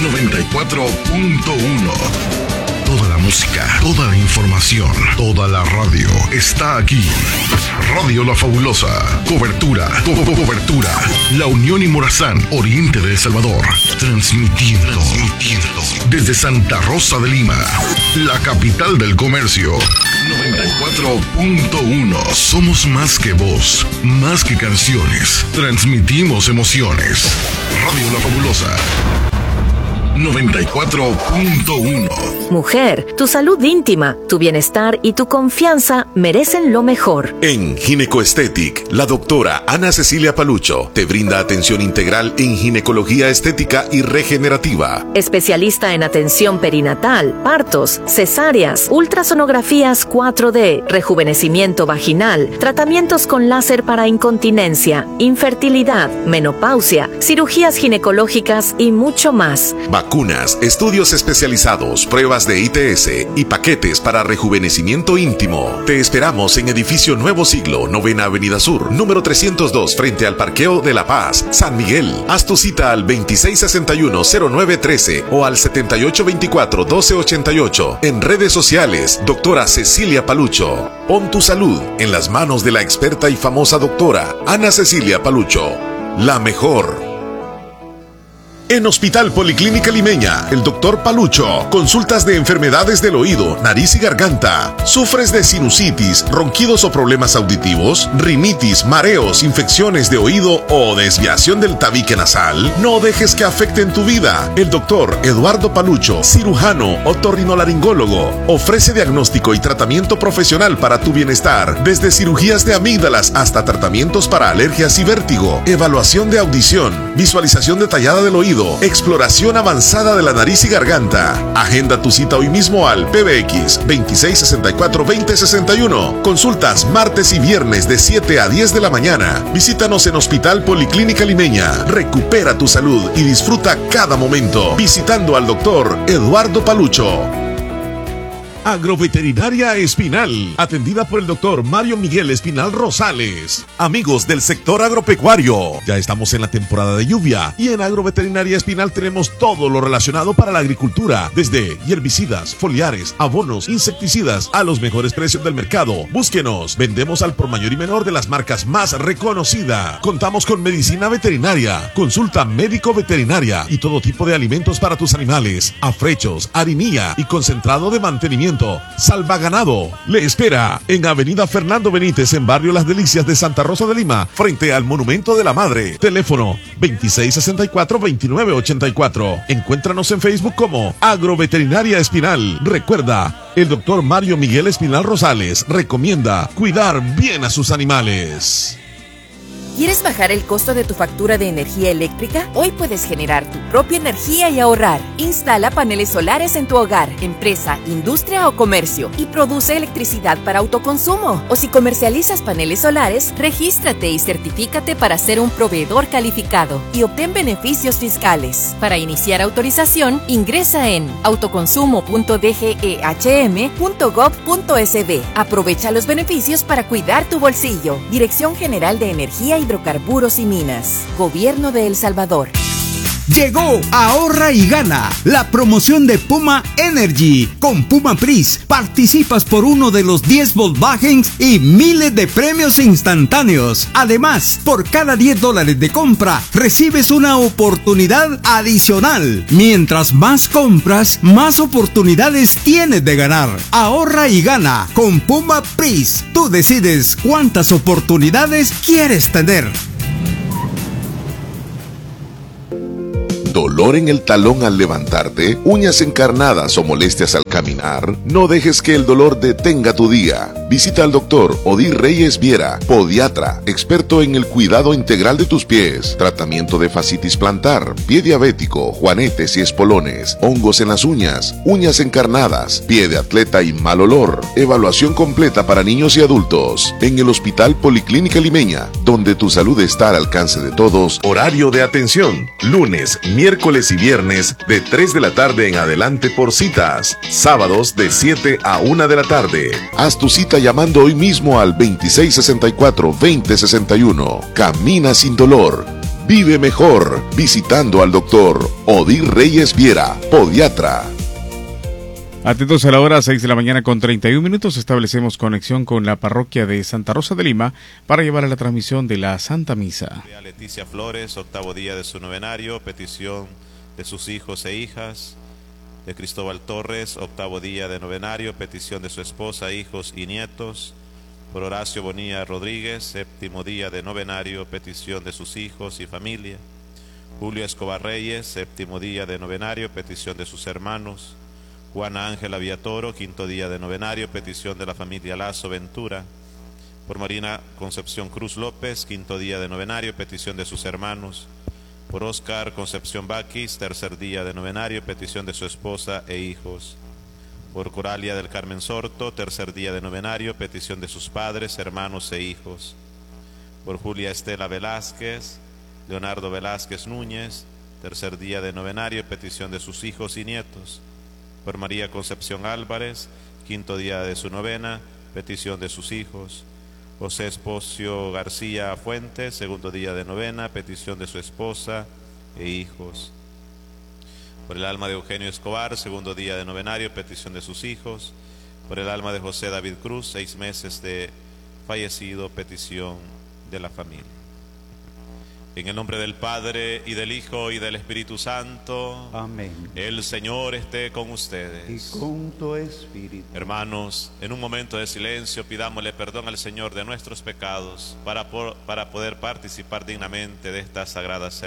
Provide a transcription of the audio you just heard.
94.1. Toda la música, toda la información, toda la radio está aquí. Radio La Fabulosa. Cobertura. La Unión y Morazán, oriente de El Salvador. Transmitiendo desde Santa Rosa de Lima, la capital del comercio. 94.1. Somos más que voz, más que canciones. Transmitimos emociones. Radio La Fabulosa. 94.1. Mujer, tu salud íntima, tu bienestar y tu confianza merecen lo mejor. En Ginecoestetic, la doctora Ana Cecilia Palucho te brinda atención integral en ginecología estética y regenerativa. Especialista en atención perinatal, partos, cesáreas, ultrasonografías 4D, rejuvenecimiento vaginal, tratamientos con láser para incontinencia, infertilidad, menopausia, cirugías ginecológicas y mucho más. Vacunas, estudios especializados, pruebas de ITS y paquetes para rejuvenecimiento íntimo. Te esperamos en Edificio Nuevo Siglo, 9ª Avenida Sur, número 302, frente al Parqueo de La Paz, San Miguel. Haz tu cita al 2661-0913 o al 7824-1288. En redes sociales, doctora Cecilia Palucho. Pon tu salud en las manos de la experta y famosa doctora Ana Cecilia Palucho. La mejor. En Hospital Policlínica Limeña, el Dr. Palucho, consultas de enfermedades del oído, nariz y garganta. ¿Sufres de sinusitis, ronquidos o problemas auditivos? ¿Rinitis, mareos, infecciones de oído o desviación del tabique nasal? No dejes que afecten tu vida. El Dr. Eduardo Palucho, cirujano, otorrinolaringólogo, ofrece diagnóstico y tratamiento profesional para tu bienestar, desde cirugías de amígdalas hasta tratamientos para alergias y vértigo, evaluación de audición, visualización detallada del oído, exploración avanzada de la nariz y garganta. Agenda tu cita hoy mismo al PBX 2664-2061. Consultas martes y viernes de 7 a 10 de la mañana. Visítanos en Hospital Policlínica Limeña. Recupera tu salud y disfruta cada momento visitando al doctor Eduardo Palucho. Agroveterinaria Espinal, atendida por el doctor Mario Miguel Espinal Rosales. Amigos del sector agropecuario, ya estamos en la temporada de lluvia y en Agroveterinaria Espinal tenemos todo lo relacionado para la agricultura, desde herbicidas, foliares, abonos, insecticidas, a los mejores precios del mercado. Búsquenos, vendemos al por mayor y menor de las marcas más reconocidas. Contamos con medicina veterinaria, consulta médico veterinaria y todo tipo de alimentos para tus animales, afrechos, harinilla y concentrado de mantenimiento. Salvaganado le espera en Avenida Fernando Benítez, en Barrio Las Delicias de Santa Rosa de Lima, frente al Monumento de la Madre. Teléfono 2664-2984. Encuéntranos en Facebook como Agroveterinaria Espinal. Recuerda, el doctor Mario Miguel Espinal Rosales recomienda cuidar bien a sus animales. ¿Quieres bajar el costo de tu factura de energía eléctrica? Hoy puedes generar tu propia energía y ahorrar. Instala paneles solares en tu hogar, empresa, industria o comercio y produce electricidad para autoconsumo. O si comercializas paneles solares, regístrate y certifícate para ser un proveedor calificado y obtén beneficios fiscales. Para iniciar autorización, ingresa en autoconsumo.dgehm.gov.sb. Aprovecha los beneficios para cuidar tu bolsillo. Dirección General de Energía, Hidrocarburos y Minas. Gobierno de El Salvador. Llegó Ahorra y Gana, la promoción de Puma Energy. Con Puma Pris participas por uno de los 10 Volkswagens y miles de premios instantáneos. Además, por cada $10 de compra, recibes una oportunidad adicional. Mientras más compras, más oportunidades tienes de ganar. Ahorra y gana con Puma Pris. Tú decides cuántas oportunidades quieres tener. ¿Dolor en el talón al levantarte? ¿Uñas encarnadas o molestias al caminar? No dejes que el dolor detenga tu día. Visita al doctor Odir Reyes Viera, podiatra, experto en el cuidado integral de tus pies, tratamiento de fascitis plantar, pie diabético, juanetes y espolones, hongos en las uñas, uñas encarnadas, pie de atleta y mal olor, evaluación completa para niños y adultos. En el Hospital Policlínica Limeña, donde tu salud está al alcance de todos. Horario de atención: lunes, miércoles y viernes de 3 de la tarde en adelante por citas. Sábados de 7 a 1 de la tarde. Haz tu cita llamando hoy mismo al 2664-2061. Camina sin dolor. Vive mejor visitando al doctor Odir Reyes Viera, podiatra. Atentos a la hora 6 de la mañana con 31 minutos. Establecemos conexión con la parroquia de Santa Rosa de Lima para llevar a la transmisión de la Santa Misa. Leticia Flores, 8º día de su novenario, petición de sus hijos e hijas. De Cristóbal Torres, 8º día de novenario, petición de su esposa, hijos y nietos. Por Horacio Bonilla Rodríguez, 7º día de novenario, petición de sus hijos y familia. Julio Escobar Reyes, 7º día de novenario, petición de sus hermanos. Juana Ángela Villatoro, 5º día de novenario, petición de la familia Lazo Ventura. Por Marina Concepción Cruz López, 5º día de novenario, petición de sus hermanos. Por Oscar Concepción Baquis, 3er día de novenario, petición de su esposa e hijos. Por Coralia del Carmen Sorto, 3er día de novenario, petición de sus padres, hermanos e hijos. Por Julia Estela Velázquez, Leonardo Velázquez Núñez, 3er día de novenario, petición de sus hijos y nietos. Por María Concepción Álvarez, 5º día de su novena, petición de sus hijos. José Espocio García Fuentes, 2º día de novena, petición de su esposa e hijos. Por el alma de Eugenio Escobar, 2º día de novenario, petición de sus hijos. Por el alma de José David Cruz, 6 meses de fallecido, petición de la familia. En el nombre del Padre, y del Hijo, y del Espíritu Santo. Amén. El Señor esté con ustedes. Y con tu espíritu. Hermanos, en un momento de silencio pidámosle perdón al Señor de nuestros pecados para poder participar dignamente de esta sagrada celebración.